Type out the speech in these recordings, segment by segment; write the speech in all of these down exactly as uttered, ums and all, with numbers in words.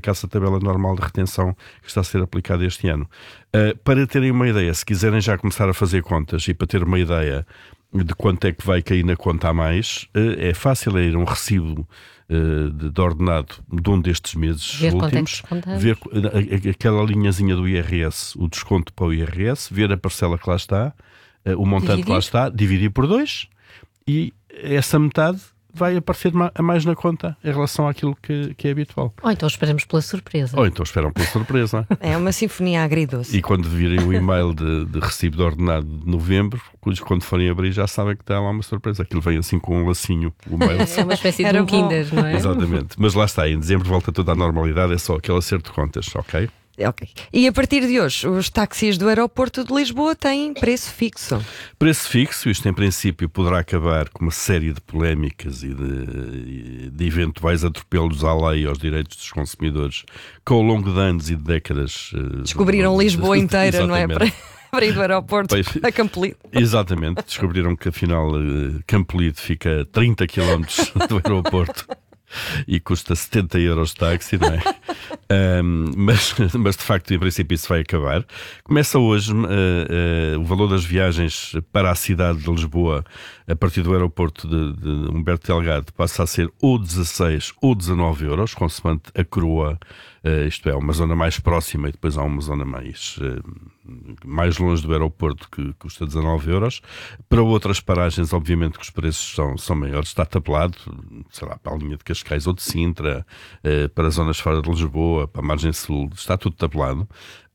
aplicasse a tabela normal de retenção que está a ser aplicada este ano. Uh, para terem uma ideia, se quiserem já começar a fazer contas e para ter uma ideia de quanto é que vai cair na conta a mais, uh, é fácil é ir a um recibo uh, de, de ordenado de um destes meses ver últimos, é ver uh, aquela linhazinha do I R S, o desconto para o I R S, ver a parcela que lá está, uh, o montante dividir. que lá está, dividir por dois, e essa metade vai aparecer a mais na conta em relação àquilo que, que é habitual. Ou então esperamos pela surpresa. Ou então esperam pela surpresa. É uma sinfonia agridoce. E quando virem o e-mail de, de recibo de ordenado de novembro, quando forem abrir já sabem que está lá uma surpresa. Aquilo vem assim com um lacinho, o mail. É uma espécie de Era um bom. Kinder, não é? Exatamente. Mas lá está, em dezembro volta tudo à normalidade, é só aquele acerto de contas, ok? Ok. E a partir de hoje, os táxis do aeroporto de Lisboa têm preço fixo. Preço fixo, isto em princípio poderá acabar com uma série de polémicas e de, de eventuais atropelos à lei e aos direitos dos consumidores que ao longo de anos e de décadas Descobriram uh, Lisboa inteira, não é? Para, para ir do aeroporto Pois, a Campolide. Exatamente, descobriram que afinal uh, Campolide fica a trinta quilómetros do aeroporto e custa setenta euros de táxi, não é? Um, mas, mas de facto, em princípio, isso vai acabar. Começa hoje uh, uh, o valor das viagens para a cidade de Lisboa, a partir do aeroporto de, de Humberto Delgado, passa a ser ou dezasseis ou dezanove euros, consoante a coroa, uh, isto é, uma zona mais próxima e depois há uma zona mais, uh, mais longe do aeroporto que custa dezanove euros. Para outras paragens, obviamente que os preços são, são maiores, está tabelado, sei lá, para a linha de Cascais ou de Sintra, uh, para zonas fora de Lisboa, para a margem sul, está tudo tabelado.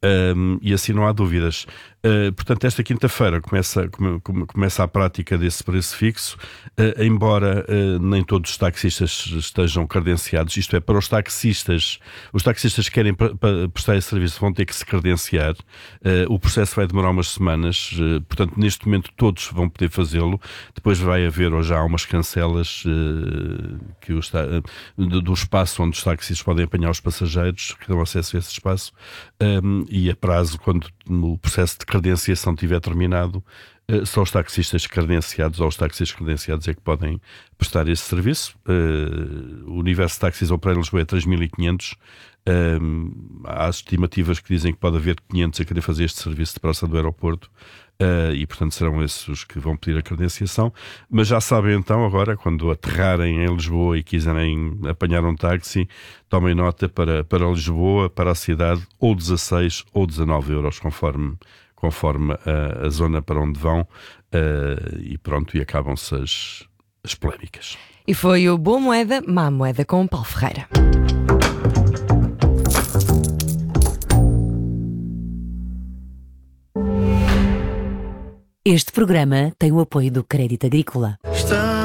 Um, e assim não há dúvidas. Uh, portanto, esta quinta-feira começa, come, começa a prática desse preço fixo, uh, embora uh, nem todos os taxistas estejam credenciados, isto é, para os taxistas, os taxistas que querem pre- pre- prestar esse serviço vão ter que se credenciar. Uh, o processo vai demorar umas semanas, uh, portanto, neste momento todos vão poder fazê-lo. Depois vai haver, ou já há umas cancelas uh, que o esta- uh, do, do espaço onde os taxistas podem apanhar os passageiros, que dão acesso a esse espaço. Um, e a prazo, quando o processo de credenciação tiver terminado, uh, só os taxistas credenciados ou os taxistas credenciados é que podem prestar esse serviço. Uh, o universo de táxis operado em Lisboa é três mil e quinhentos. Um, há estimativas que dizem que pode haver quinhentos a querer fazer este serviço de praça do aeroporto. Uh, e portanto serão esses os que vão pedir a credenciação, mas já sabem então agora, quando aterrarem em Lisboa e quiserem apanhar um táxi, tomem nota para, para Lisboa, para a cidade, ou dezasseis ou dezanove euros, conforme, conforme a, a zona para onde vão, uh, e pronto, e acabam-se as, as polémicas. E foi o Boa Moeda, Má Moeda com o Paulo Ferreira. Este programa tem o apoio do Crédito Agrícola. Está